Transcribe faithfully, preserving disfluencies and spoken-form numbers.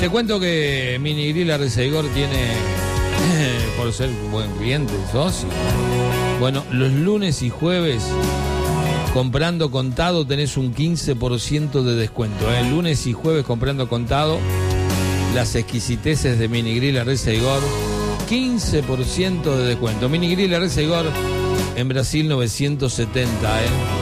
Te cuento que Mini Grill Arreceigor tiene, por ser un buen cliente, socio. Bueno, los lunes y jueves, comprando contado, tenés un quince por ciento de descuento. ¿eh? Lunes y jueves, comprando contado, las exquisiteces de Mini Grill Arreceigor, quince por ciento de descuento. Mini Grill Arreceigor en Brasil novecientos setenta, ¿eh?